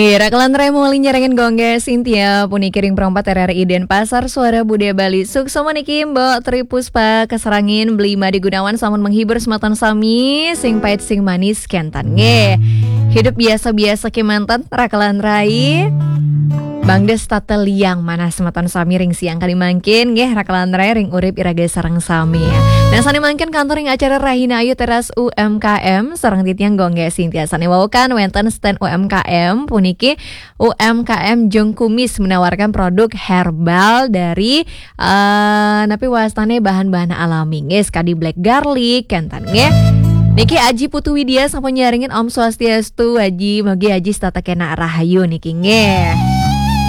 Rakalan Remoli nyerengen gongge Cynthia puni kiring perompat RRI Denpasar suara budaya Bali sukso maniki mbok Tri Puspa keserangin Belima di Gunawan samun menghibur sematan sami sing pahit sing manis kentan nge hidup biasa-biasa ke mantan Rakalan Rai Bang Des tata liang mana sematan sami ring siang kali mangkin nggih Rakalan Rai ring urip iraga sarang sami. Nah sani mangkin kantor ring acara Rahina Ayu teras UMKM sareng titiang gongge Cynthia sani wawakan wenten stand UMKM puniki UMKM Jong Kumis menawarkan produk herbal dari napi wastane bahan-bahan alami nggih kadi black garlic kentan nggih. Niki Aji Putu Widya sampun nyaringin Om Swastiastu Haji Mogi Haji Stata Kena Rahayu niki nggih.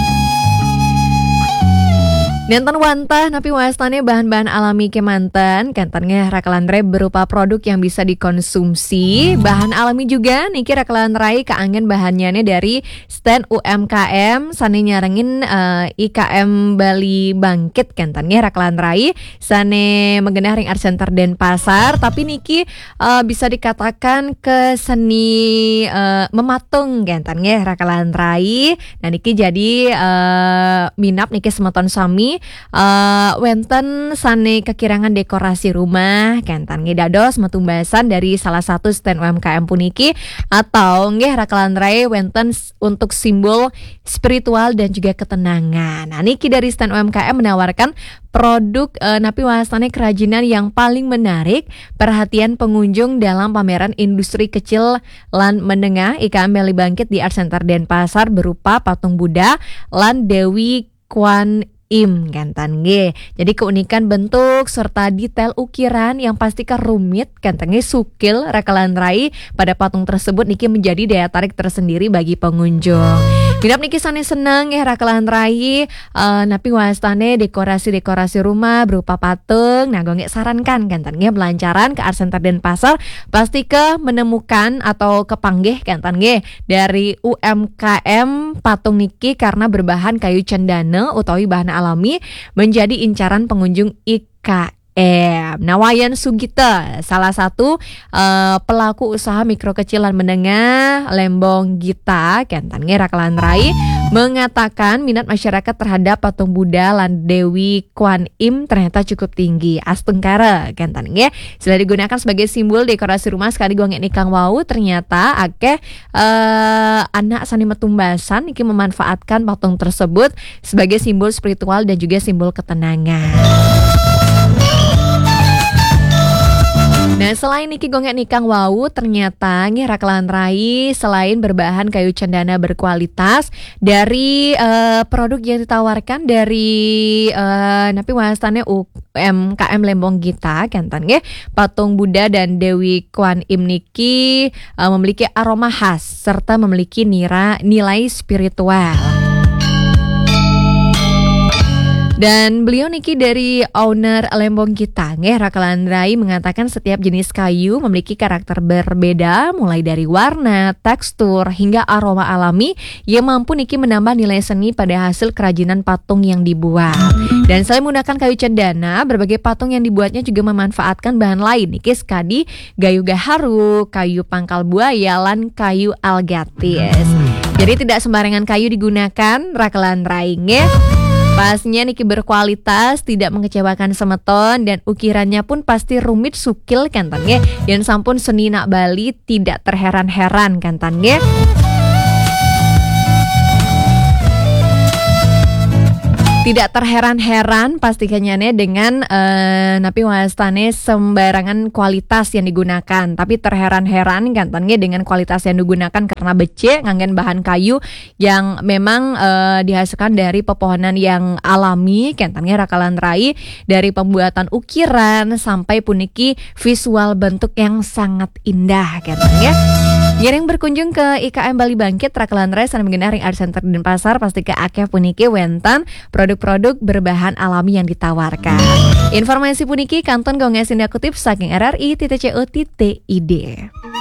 Nenten wantah napi wastane bahan-bahan alami kemanten kantannya Rakalan Rai berupa produk yang bisa dikonsumsi bahan alami juga niki Rakalan Rai keangen bahannya dari stand UMKM sane nyarengin IKM Bali Bangkit kantannya Rakalan Rai sane menggenah ring art center Denpasar tapi niki bisa dikatakan ke seni mematung kantannya Rakalan Rai nah niki jadi minap niki semeton sami wenten sane kekirangan dekorasi rumah kentan ngedados metumbasan dari salah satu stand UMKM puniki atau nggih Rakalan Rai wenten untuk simbol spiritual dan juga ketenangan. Nah niki dari stand UMKM menawarkan produk napi wastane kerajinan yang paling menarik perhatian pengunjung dalam pameran industri kecil lan menengah IKM Bali Bangkit di Art Center Denpasar berupa patung Buddha lan Dewi Kwan kantan nge. Jadi keunikan bentuk serta detail ukiran yang pastikan rumit kantan nge sukil Rakalan Rai pada patung tersebut niki menjadi daya tarik tersendiri bagi pengunjung. Minap niki sane seneng ya Rakalan Rai napi wastane dekorasi rumah berupa patung. Nah gonge sarankan kantan nge belancaran ke Art Center Denpasar pasti ke menemukan atau kepanggih kantan nge dari UMKM patung niki karena berbahan kayu cendana utawi bahan alami menjadi incaran pengunjung IKM. Nawayan Sugita salah satu pelaku usaha mikro kecilan menengah Lembong Gita kentan Rakalan Rai mengatakan minat masyarakat terhadap patung Buddha lan Dewi Kwan Im ternyata cukup tinggi astengkara kentan nge sudah digunakan sebagai simbol dekorasi rumah sekali gonge nikang wau ternyata akeh anak sani metumbasan iki memanfaatkan patung tersebut sebagai simbol spiritual dan juga simbol ketenangan. Nah selain niki gongek nikang wau ternyata nggih Rakalan Rai selain berbahan kayu cendana berkualitas dari produk yang ditawarkan dari napi wastane UMKM Lembong Gita kentan nggih patung Buddha dan Dewi Kwan Im niki memiliki aroma khas serta memiliki nilai spiritual. Dan beliau niki dari owner Lembong Gita nggih Rakalan Rai mengatakan setiap jenis kayu memiliki karakter berbeda mulai dari warna, tekstur hingga aroma alami yang mampu niki menambah nilai seni pada hasil kerajinan patung yang dibuat. Dan selain menggunakan kayu cendana, berbagai patung yang dibuatnya juga memanfaatkan bahan lain niki skadi gayu gaharu, kayu pangkal buaya lan kayu algatis. Jadi tidak sembarangan kayu digunakan Rakalan Rai nggih. Pasnya niki berkualitas, tidak mengecewakan semeton dan ukirannya pun pasti rumit sukil kantan nggih. Dan sampun seni nak Bali tidak terheran-heran kantan nggih. Tidak terheran-heran pastikannya dengan napi wastane sembarangan kualitas yang digunakan. Tapi terheran-heran kantannya dengan kualitas yang digunakan karena becek nganggen bahan kayu yang memang dihasilkan dari pepohonan yang alami. Kantannya Rakalan Rai dari pembuatan ukiran sampai puniki visual bentuk yang sangat indah kantannya. Ngiring berkunjung ke IKM Bali Bangkit Rakalan Rai sana mengenai Art Center Denpasar pasti ke akeh puniki wentan produk-produk berbahan alami yang ditawarkan. Informasi puniki kanton gonge sinda kutip saking RRI.co.id.